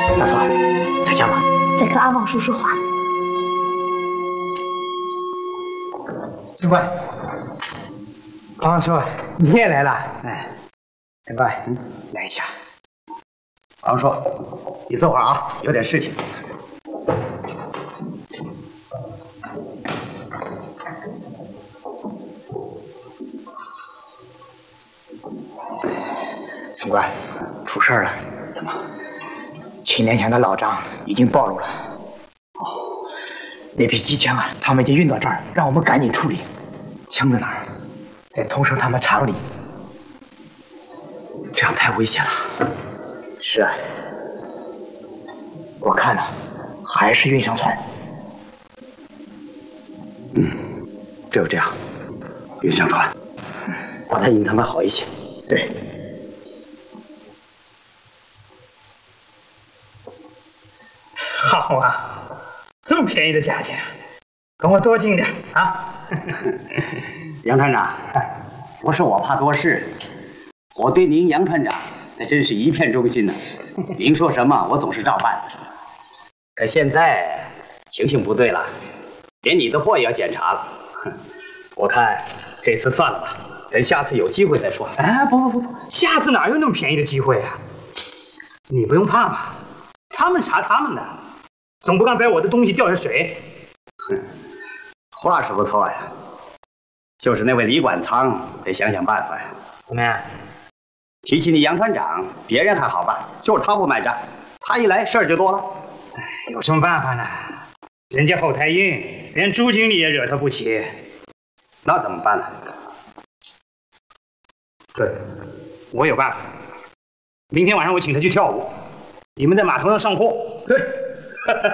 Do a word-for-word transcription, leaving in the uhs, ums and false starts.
大嫂，在家吗？ 在跟阿旺说说话。 陈官，王叔，你也来了？哎，陈官，嗯，来一下。王叔，你坐会儿啊，有点事情。陈官，出事了。怎么？秦连强的老张已经暴露了。哦，那批机枪啊，他们已经运到这儿，让我们赶紧处理。枪在哪儿？在通生他们厂里。这样太危险了。是啊，我看呢，还是运上船。嗯，只有这样，运上船，把它隐藏的好一些。对。 好啊，这么便宜的价钱，跟我多进点啊！ 杨船长，不是我怕多事，我对您杨船长那真是一片忠心呢。您说什么，我总是照办。可现在情形不对了，连你的货也要检查了。我看这次算了吧，等下次有机会再说。 哎，不不不不，下次哪有那么便宜的机会啊？你不用怕嘛，他们查他们的，总不敢把我的东西掉下水。 哼，话是不错呀，就是那位李管仓得想想办法呀。 怎么样？ 提起你杨船长，别人还好办，就是他不买账，他一来事儿就多了。 哎，有什么办法呢？人家后台硬，连朱经理也惹他不起。 那怎么办呢？ 对，我有办法。明天晚上我请他去跳舞，你们在码头上上货。 对，